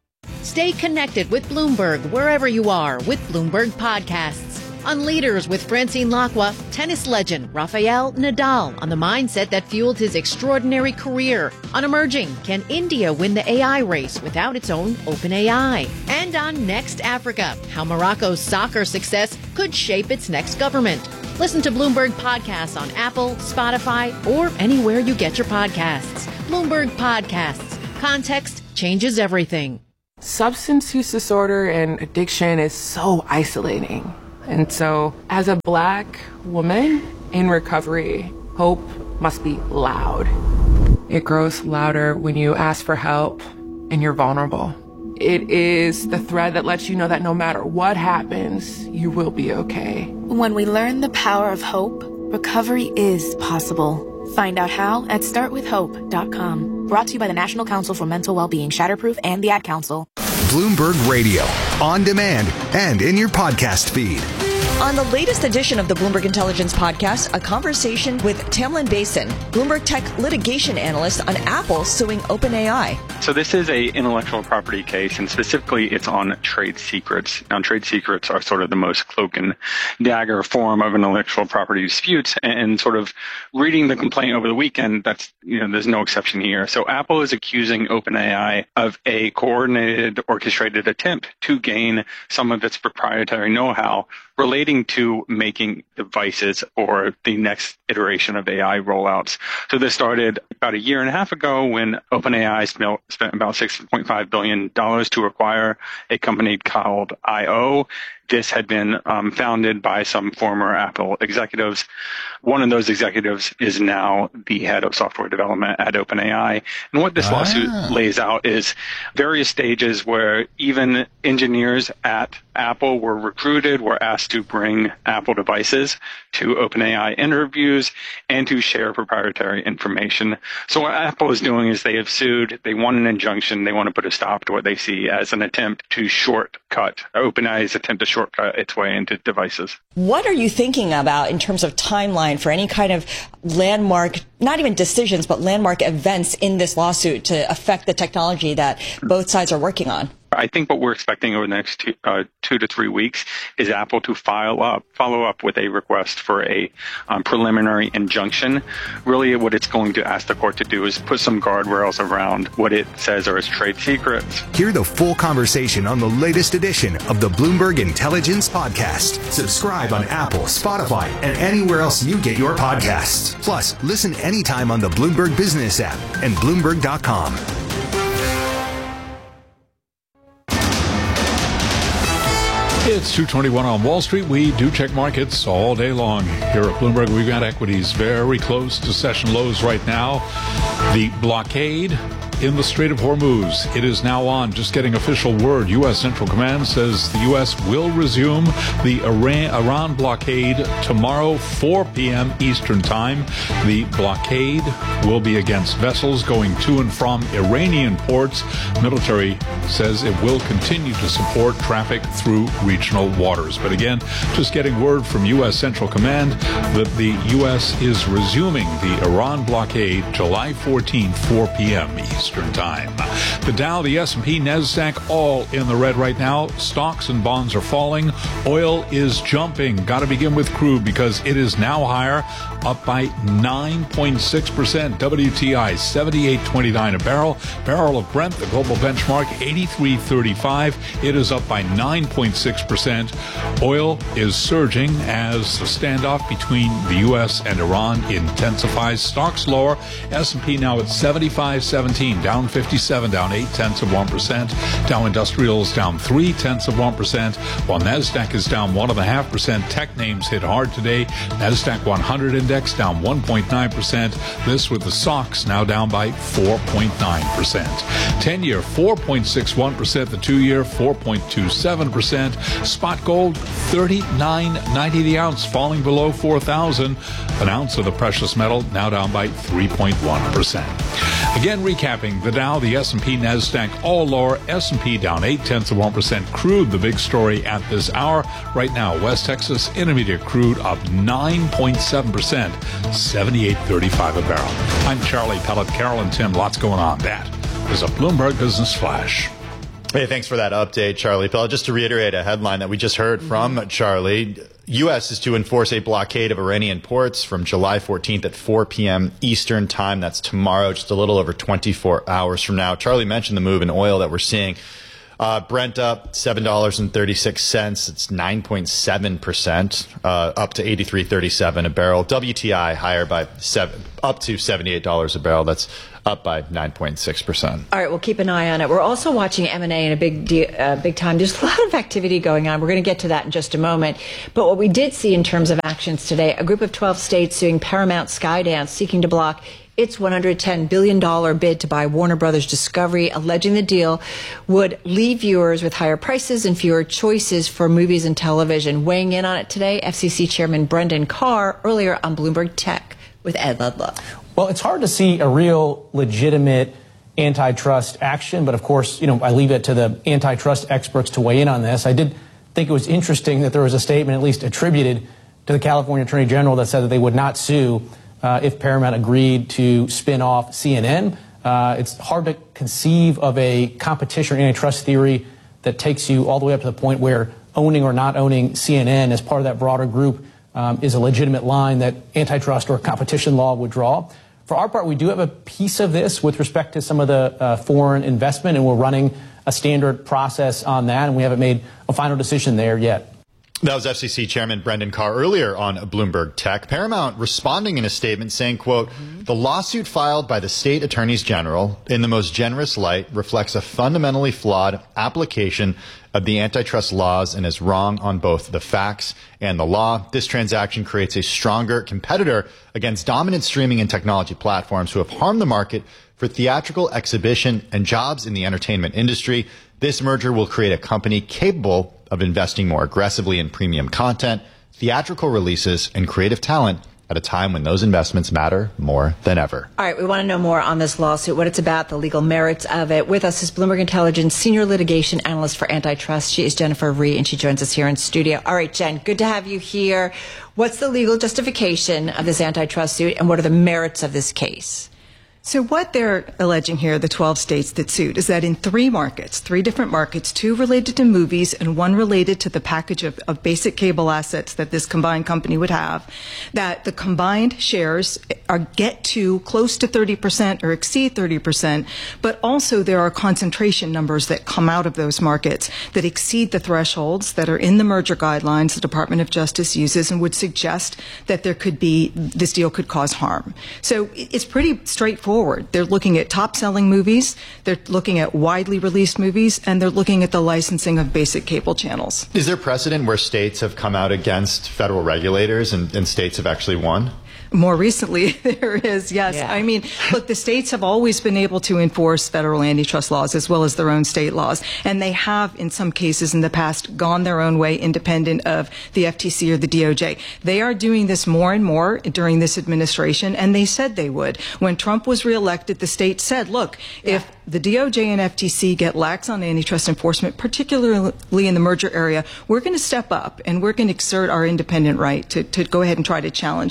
Stay connected with Bloomberg wherever you are with Bloomberg Podcasts. On Leaders with Francine Lacqua, tennis legend Rafael Nadal on the mindset that fueled his extraordinary career. On Emerging, can India win the AI race without its own OpenAI? And on Next Africa, how Morocco's soccer success could shape its next government. Listen to Bloomberg Podcasts on Apple, Spotify, or anywhere you get your podcasts. Bloomberg Podcasts. Context changes everything. Substance use disorder and addiction is so isolating. And so, as a Black woman in recovery, hope must be loud. It grows louder when you ask for help and you're vulnerable. It is the thread that lets you know that no matter what happens, you will be okay. When we learn the power of hope, recovery is possible. Find out how at startwithhope.com. Brought to you by the National Council for Mental Wellbeing, Shatterproof, and the Ad Council. Bloomberg Radio, on demand and in your podcast feed. On the latest edition of the Bloomberg Intelligence Podcast, a conversation with Tamlin Basin, Bloomberg Tech litigation analyst on Apple suing OpenAI. So this is a intellectual property case, and specifically it's on trade secrets. Now, trade secrets are sort of the most cloak and dagger form of intellectual property disputes, and sort of reading the complaint over the weekend, that's, there's no exception here. So Apple is accusing OpenAI of a coordinated, orchestrated attempt to gain some of its proprietary know-how relating to making devices or the next iteration of AI rollouts. So this started about a year and a half ago when OpenAI spent about $6.5 billion to acquire a company called I.O. This had been founded by some former Apple executives. One of those executives is now the head of software development at OpenAI. And what this lawsuit lays out is various stages where even engineers at Apple were recruited, were asked to bring Apple devices to OpenAI interviews and to share proprietary information. So what Apple is doing is they have sued, they want an injunction, they want to put a stop to what they see as an attempt to shortcut, OpenAI's attempt to shortcut its way into devices. What are you thinking about in terms of timeline for any kind of landmark, not even decisions, but landmark events in this lawsuit to affect the technology that both sides are working on? I think what we're expecting over the next 2 to 3 weeks is Apple to follow up with a request for a preliminary injunction. Really, what it's going to ask the court to do is put some guardrails around what it says are its trade secrets. Hear the full conversation on the latest edition of the Bloomberg Intelligence Podcast. Subscribe on Apple, Spotify, and anywhere else you get your podcasts. Plus, listen anytime on the Bloomberg Business app and Bloomberg.com. It's 2:21 on Wall Street. We do check markets all day long. Here at Bloomberg, we've got equities very close to session lows right now. The blockade in the Strait of Hormuz, it is now on. Just getting official word. U.S. Central Command says the U.S. will resume the Iran blockade tomorrow, 4 p.m. Eastern Time. The blockade will be against vessels going to and from Iranian ports. Military says it will continue to support traffic through regional waters. But again, just getting word from U.S. Central Command that the U.S. is resuming the Iran blockade July 14th, 4 p.m. Eastern Eastern Time. The Dow, the S&P, NASDAQ, all in the red right now. Stocks and bonds are falling. Oil is jumping. Got to begin with crude because it is now higher, up by 9.6%. WTI, $78.29 a barrel. Barrel of Brent, the global benchmark, $83.35. It is up by 9.6%. Oil is surging as the standoff between the U.S. and Iran intensifies. Stocks lower. S&P now at 75.17, down 57, down 0.8%. Dow Industrials down 0.3%, while NASDAQ is down 1.5%. Tech names hit hard today. NASDAQ 100 index down 1.9%. This with the SOX now down by 4.9%. 10-year 4.61%. The 2-year 4.27%. Spot gold $39.90 the ounce, falling below 4,000 an ounce of the precious metal, now down by 3.1%. Again, recapping the Dow, the S&P, NASDAQ, all lower. S&P down 0.8%. Crude, the big story at this hour. Right now, West Texas Intermediate crude up 9.7%, $78.35 a barrel. I'm Charlie Pellet. Carol and Tim, lots going on. That is a Bloomberg Business Flash. Hey, thanks for that update, Charlie Pellet. Just to reiterate a headline that we just heard from Charlie, U.S. is to enforce a blockade of Iranian ports from July 14th at 4 p.m. Eastern Time. That's tomorrow, just a little over 24 hours from now. Charlie mentioned the move in oil that we're seeing. Brent up $7.36. It's 9.7%, up to $83.37 a barrel. WTI higher by up to $78 a barrel. That's up by 9.6%. All right, we'll keep an eye on it. We're also watching M&A in a big time. There's a lot of activity going on. We're going to get to that in just a moment. But what we did see in terms of actions today, a group of 12 states suing Paramount Skydance, seeking to block its $110 billion bid to buy Warner Brothers Discovery, alleging the deal would leave viewers with higher prices and fewer choices for movies and television. Weighing in on it today, FCC Chairman Brendan Carr, earlier on Bloomberg Tech with Ed Ludlow. Well, it's hard to see a real legitimate antitrust action, but of course, I leave it to the antitrust experts to weigh in on this. I did think it was interesting that there was a statement at least attributed to the California Attorney General that said that they would not sue if Paramount agreed to spin off CNN. It's hard to conceive of a competition or antitrust theory that takes you all the way up to the point where owning or not owning CNN as part of that broader group is a legitimate line that antitrust or competition law would draw. For our part, we do have a piece of this with respect to some of the foreign investment, and we're running a standard process on that, and we haven't made a final decision there yet. That was FCC Chairman Brendan Carr earlier on Bloomberg Tech. Paramount responding in a statement saying, quote, "The lawsuit filed by the state attorneys general in the most generous light reflects a fundamentally flawed application of the antitrust laws and is wrong on both the facts and the law. This transaction creates a stronger competitor against dominant streaming and technology platforms who have harmed the market for theatrical exhibition and jobs in the entertainment industry. This merger will create a company capable of investing more aggressively in premium content, theatrical releases, and creative talent at a time when those investments matter more than ever." All right, we want to know more on this lawsuit, what it's about, the legal merits of it. With us is Bloomberg Intelligence Senior Litigation Analyst for Antitrust. She is Jennifer Rhee, and she joins us here in studio. All right, Jen, good to have you here. What's the legal justification of this antitrust suit, and what are the merits of this case? So what they're alleging here, the 12 states that sued, is that in three different markets, two related to movies and one related to the package of basic cable assets that this combined company would have, that the combined shares get to close to 30% or exceed 30%, but also there are concentration numbers that come out of those markets that exceed the thresholds that are in the merger guidelines the Department of Justice uses and would suggest that this deal could cause harm. So it's pretty straightforward. They're looking at top-selling movies, they're looking at widely released movies, and they're looking at the licensing of basic cable channels. Is there precedent where states have come out against federal regulators and states have actually won? More recently, there is, yes. Yeah. I mean, look, the states have always been able to enforce federal antitrust laws as well as their own state laws. And they have, in some cases in the past, gone their own way independent of the FTC or the DOJ. They are doing this more and more during this administration, and they said they would. When Trump was reelected, the state said, look, if the DOJ and FTC get lax on antitrust enforcement, particularly in the merger area, we're going to step up and we're going to exert our independent right to go ahead and try to challenge some of these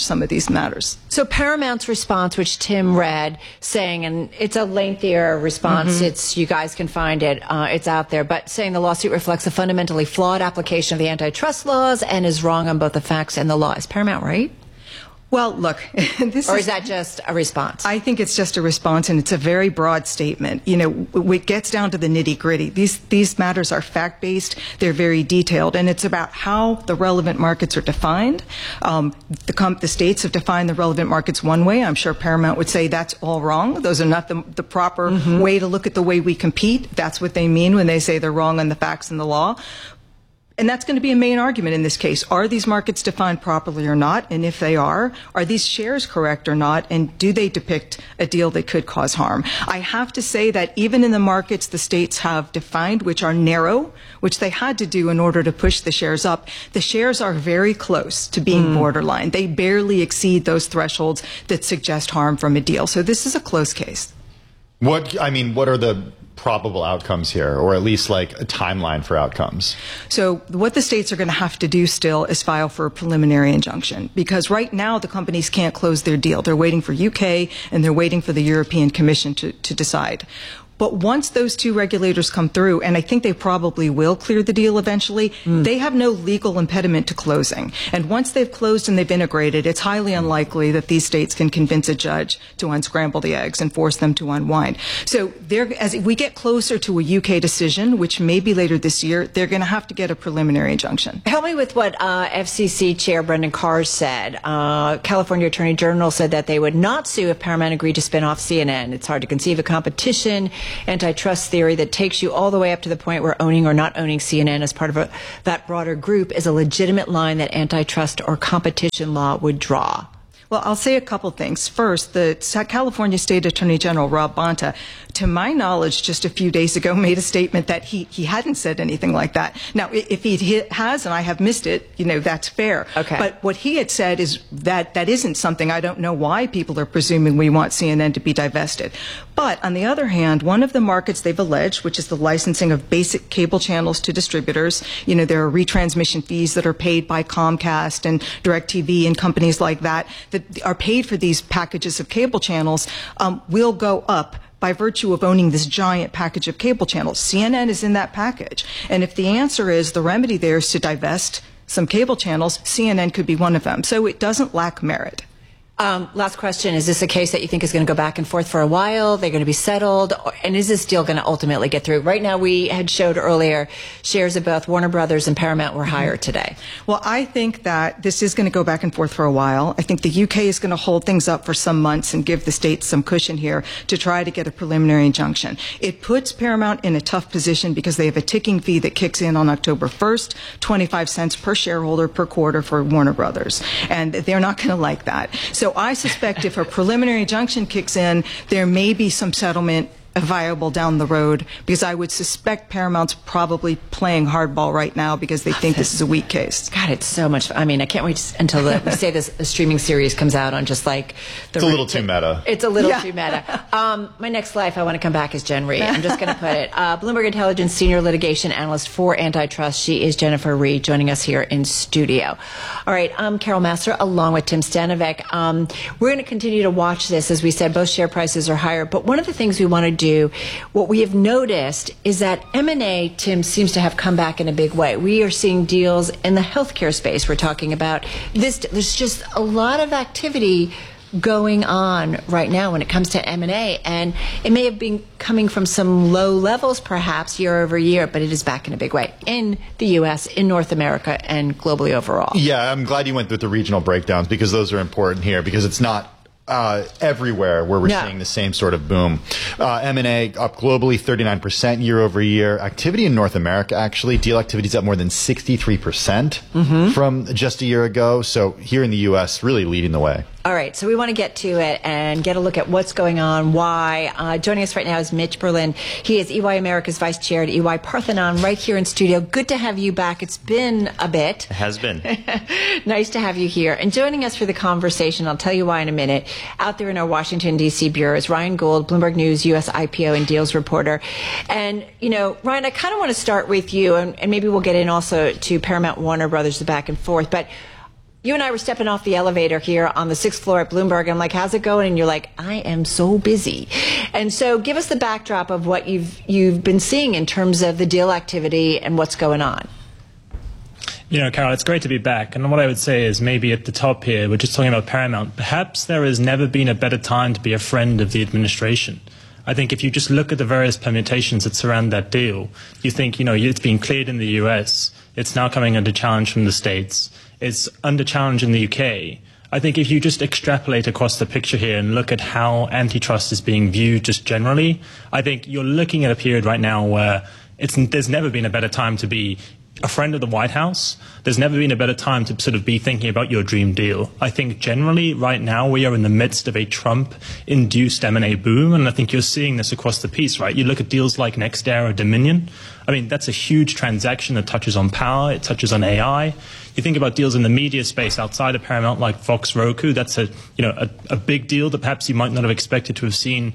these matters. So Paramount's response, which Tim read, saying, and it's a lengthier response, it's, you guys can find it, it's out there, but saying the lawsuit reflects a fundamentally flawed application of the antitrust laws and is wrong on both the facts and the law. Is Paramount right? Well, look, or is that just a response? I think it's just a response, and it's a very broad statement. You know, it gets down to the nitty-gritty. These matters are fact-based. They're very detailed, and it's about how the relevant markets are defined. The states have defined the relevant markets one way. I'm sure Paramount would say that's all wrong. Those are not the proper way to look at the way we compete. That's what they mean when they say they're wrong on the facts and the law. And that's going to be a main argument in this case. Are these markets defined properly or not? And if they are these shares correct or not? And do they depict a deal that could cause harm? I have to say that even in the markets the states have defined, which are narrow, which they had to do in order to push the shares up, the shares are very close to being borderline. They barely exceed those thresholds that suggest harm from a deal. So this is a close case. What are the probable outcomes here, or at least like a timeline for outcomes? So what the states are going to have to do still is file for a preliminary injunction, because right now the companies can't close their deal. They're waiting for UK and they're waiting for the European Commission to decide. But once those two regulators come through, and I think they probably will clear the deal eventually, they have no legal impediment to closing. And once they've closed and they've integrated, it's highly unlikely that these states can convince a judge to unscramble the eggs and force them to unwind. So as we get closer to a UK decision, which may be later this year, they're going to have to get a preliminary injunction. Help me with what FCC Chair Brendan Carr said. California Attorney General said that they would not sue if Paramount agreed to spin off CNN. It's hard to conceive a competition antitrust theory that takes you all the way up to the point where owning or not owning CNN as part of that broader group is a legitimate line that antitrust or competition law would draw. Well, I'll say a couple things. First, the California State Attorney General, Rob Bonta, to my knowledge, just a few days ago, made a statement that he hadn't said anything like that. Now, if he has, and I have missed it, that's fair. Okay. But what he had said is that isn't something. I don't know why people are presuming we want CNN to be divested. But on the other hand, one of the markets they've alleged, which is the licensing of basic cable channels to distributors, there are retransmission fees that are paid by Comcast and DirecTV and companies like that are paid for these packages of cable channels, will go up by virtue of owning this giant package of cable channels. CNN is in that package. And if the answer is the remedy there is to divest some cable channels, CNN could be one of them. So it doesn't lack merit. Last question. Is this a case that you think is going to go back and forth for a while? They're going to be settled? And is this deal going to ultimately get through? Right now, we had showed earlier shares of both Warner Brothers and Paramount were higher today. Well, I think that this is going to go back and forth for a while. I think the UK is going to hold things up for some months and give the states some cushion here to try to get a preliminary injunction. It puts Paramount in a tough position because they have a ticking fee that kicks in on October 1st, 25 cents per shareholder per quarter for Warner Brothers. And they're not going to like that. So I suspect if a preliminary injunction kicks in, there may be some settlement viable down the road, because I would suspect Paramount's probably playing hardball right now because they think this is a weak case. God, it's so much. I mean, I can't wait until we say this streaming series comes out on just like it's a little too meta. It's a little too meta. My next life, I want to come back as Jen Reed. I'm just going to put it. Bloomberg Intelligence senior litigation analyst for antitrust. She is Jennifer Reed, joining us here in studio. All right, I'm Carol Massar along with Tim Stanovic. We're going to continue to watch this. As we said, both share prices are higher, but one of the things we want to do, what we have noticed is that M&A, Tim, seems to have come back in a big way. We are seeing deals in the healthcare space. We're talking about this. There's just a lot of activity going on right now when it comes to M&A, and it may have been coming from some low levels perhaps year over year, but it is back in a big way in the U.S., in North America, and globally overall. Yeah, I'm glad you went with the regional breakdowns, because those are important here, because it's not everywhere where we're seeing the same sort of boom. M&A up globally 39% year over year. Activity in North America, actually, deal activity is up more than 63% from just a year ago. So here in the U.S., really leading the way. All right, so we want to get to it and get a look at what's going on, why. Joining us right now is Mitch Berlin. He is EY America's Vice Chair at EY Parthenon, right here in studio. Good to have you back. It's been a bit. It has been. Nice to have you here. And joining us for the conversation, I'll tell you why in a minute, out there in our Washington, D.C. bureau is Ryan Gould, Bloomberg News U.S. IPO and Deals reporter. And, Ryan, I kind of want to start with you, and maybe we'll get in also to Paramount Warner Brothers, the back and forth. But You and I were stepping off the elevator here on the 6th floor at Bloomberg. And I'm like, how's it going? And you're like, I am so busy. And so give us the backdrop of what you've been seeing in terms of the deal activity and what's going on. You know, Carol, it's great to be back. And what I would say is maybe at the top here, we're just talking about Paramount. Perhaps there has never been a better time to be a friend of the administration. I think if you just look at the various permutations that surround that deal, you think, you know, it's been cleared in the US. It's now coming under challenge from the States. It's under challenge in the UK. I think if you just extrapolate across the picture here and look at how antitrust is being viewed just generally, I think you're looking at a period right now where there's never been a better time to be a friend of the White House. There's never been a better time to sort of be thinking about your dream deal. I think generally right now we are in the midst of a Trump-induced M&A boom, and I think you're seeing this across the piece, right? You look at deals like NextEra, Dominion. I mean, that's a huge transaction that touches on power, it touches on AI. You think about deals in the media space outside of Paramount, like Fox Roku. That's a big deal that perhaps you might not have expected to have seen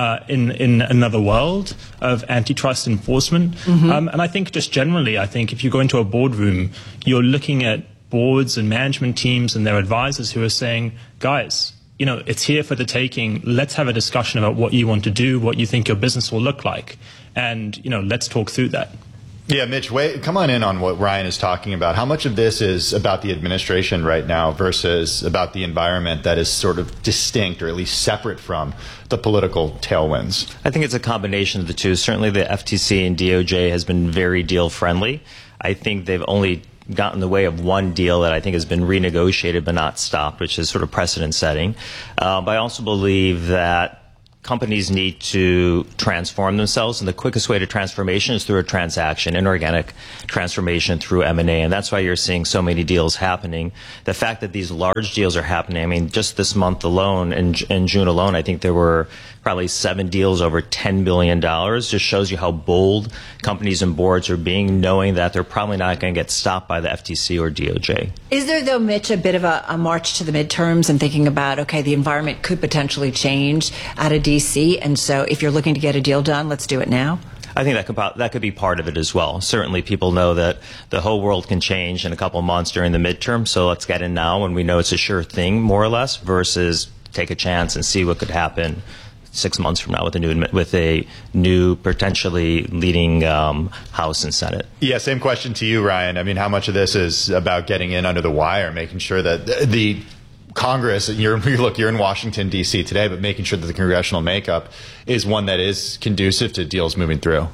in another world of antitrust enforcement. Mm-hmm. And I think just generally, I think if you go into a boardroom, you're looking at boards and management teams and their advisors who are saying, guys, you know, it's here for the taking. Let's have a discussion about what you want to do, what you think your business will look like, and you know, let's talk through that. Yeah, Mitch, come on in on what Ryan is talking about. How much of this is about the administration right now versus about the environment that is sort of distinct or at least separate from the political tailwinds? I think it's a combination of the two. Certainly the FTC and DOJ has been very deal friendly. I think they've only gotten in the way of one deal that I think has been renegotiated but not stopped, which is sort of precedent setting. But I also believe that companies need to transform themselves, and the quickest way to transformation is through a transaction, inorganic transformation through M&A, and that's why you're seeing so many deals happening. The fact that these large deals are happening, I mean, just this month alone, in June alone, I think there were probably 7 deals over $10 billion, just shows you how bold companies and boards are being, knowing that they're probably not going to get stopped by the FTC or DOJ. Is there, though, Mitch, a bit of a march to the midterms and thinking about, okay, the environment could potentially change out of DC, and so if you're looking to get a deal done, let's do it now? I think that could be part of it as well. Certainly people know that the whole world can change in a couple of months during the midterm, so let's get in now when we know it's a sure thing, more or less, versus take a chance and see what could happen 6 months from now with a new potentially leading House and Senate. Yeah, same question to you, Ryan. I mean, how much of this is about getting in under the wire, making sure that the Congress, you're in Washington, D.C. today, but making sure that the congressional makeup is one that is conducive to deals moving through?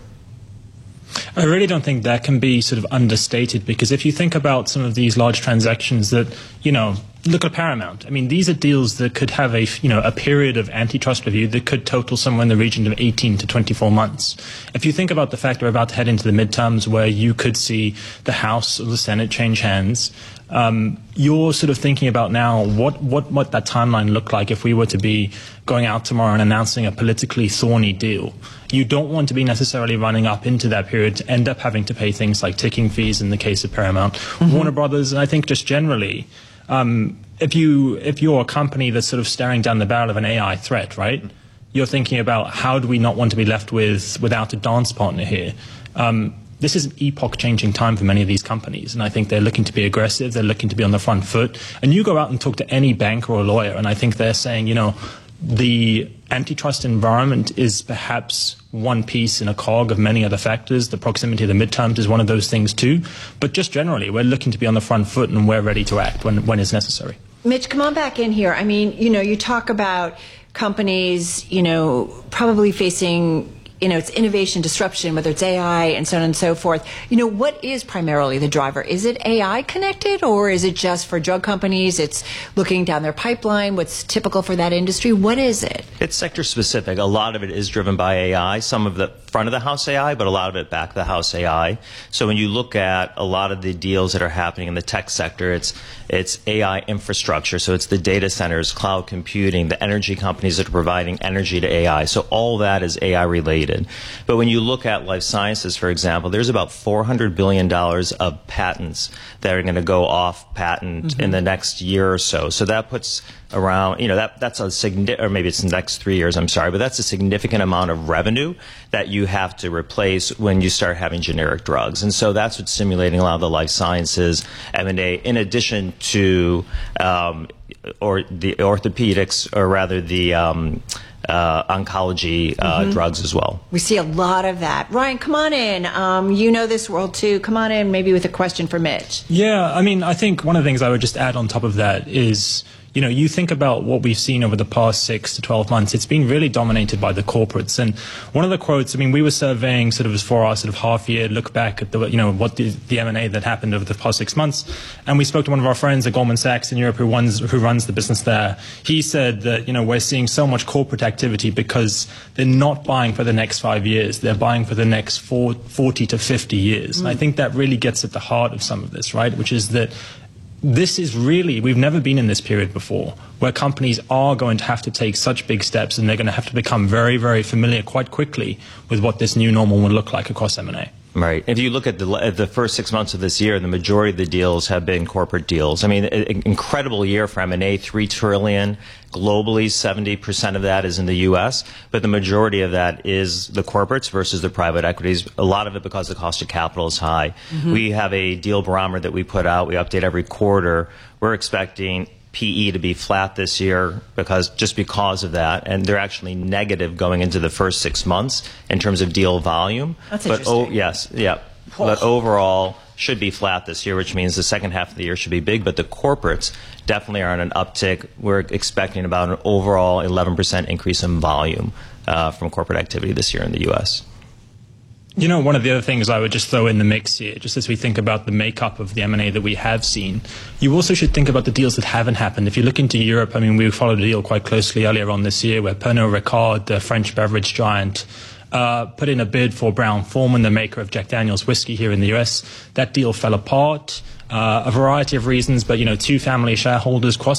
I really don't think that can be sort of understated, because if you think about some of these large transactions that, you know, look at Paramount. I mean, these are deals that could have a period of antitrust review that could total somewhere in the region of 18 to 24 months. If you think about the fact we're about to head into the midterms where you could see the House or the Senate change hands, you're sort of thinking about now what that timeline looked like if we were to be going out tomorrow and announcing a politically thorny deal. You don't want to be necessarily running up into that period to end up having to pay things like ticking fees in the case of Paramount, Warner Brothers, and I think just generally, if you're a company that's sort of staring down the barrel of an AI threat, right? You're thinking about how do we not want to be left without a dance partner here. This is an epoch-changing time for many of these companies, and I think they're looking to be aggressive, they're looking to be on the front foot. And you go out and talk to any banker or lawyer, and I think they're saying, you know, the antitrust environment is perhaps one piece in a cog of many other factors. The proximity of the midterms is one of those things too. But just generally, we're looking to be on the front foot, and we're ready to act when it's necessary. Mitch, come on back in here. I mean, you know, you talk about companies, you know, probably facing, you know, it's innovation, disruption, whether it's AI and so on and so forth. You know, what is primarily the driver? Is it AI connected, or is it just for drug companies? It's looking down their pipeline, what's typical for that industry? What is it? It's sector specific. A lot of it is driven by AI, some of the front of the house AI, but a lot of it back of the house AI. So when you look at a lot of the deals that are happening in the tech sector, it's AI infrastructure. So it's the data centers, cloud computing, the energy companies that are providing energy to AI. So all that is AI related. related. But when you look at life sciences, for example, there's about $400 billion of patents that are going to go off patent in the next year or so. So that puts around, that's a significant, or maybe it's the next 3 years, I'm sorry, but that's a significant amount of revenue that you have to replace when you start having generic drugs. And so that's what's stimulating a lot of the life sciences M&A, in addition to or the orthopedics, or rather the oncology drugs as well. We see a lot of that. Ryan, come on in. You know this world too. Come on in, maybe with a question for Mitch. Yeah, I mean, I think one of the things I would just add on top of that is, you think about what we've seen over the past 6 to 12 months. It's been really dominated by the corporates. And one of the quotes, we were surveying sort of for our sort of half-year look back at the, what the M&A that happened over the past 6 months. And we spoke to one of our friends at Goldman Sachs in Europe who runs the business there. He said that, we're seeing so much corporate activity because they're not buying for the next 5 years. They're buying for the next 40 to 50 years. And I think that really gets at the heart of some of this, right? Which is that this is really, we've never been in this period before, where companies are going to have to take such big steps, and they're going to have to become very, very familiar quite quickly with what this new normal would look like across M&A. Right. If you look at the first 6 months of this year, the majority of the deals have been corporate deals. An incredible year for M&A, $3 trillion. Globally, 70% of that is in the U.S., but the majority of that is the corporates versus the private equities, a lot of it because the cost of capital is high. We have a deal barometer that we put out. We update every quarter. We're expecting PE to be flat this year because of that, and they're actually negative going into the first 6 months in terms of deal volume. That's interesting. But overall should be flat this year, which means the second half of the year should be big. But the corporates definitely are on an uptick. We're expecting about an overall 11% increase in volume from corporate activity this year in the U.S. One of the other things I would just throw in the mix here, just as we think about the makeup of the M&A that we have seen, you also should think about the deals that haven't happened. If you look into Europe, we followed a deal quite closely earlier on this year where Pernod Ricard, the French beverage giant, put in a bid for Brown-Forman, the maker of Jack Daniel's whiskey here in the US. That deal fell apart. A variety of reasons, but two family shareholders crossed